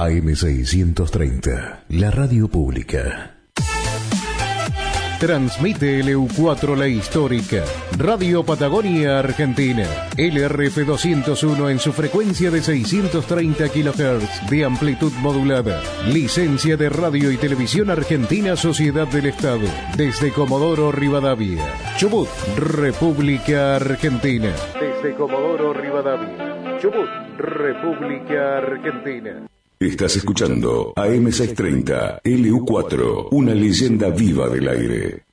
AM630, la radio pública. Transmite LU4 La Histórica, Radio Patagonia Argentina, LRF 201 en su frecuencia de 630 kHz de amplitud modulada. Licencia de Radio y Televisión Argentina Sociedad del Estado, desde Comodoro Rivadavia, Chubut, República Argentina. Desde Comodoro Rivadavia, Chubut, República Argentina. Estás escuchando AM630, LU4, una leyenda viva del aire.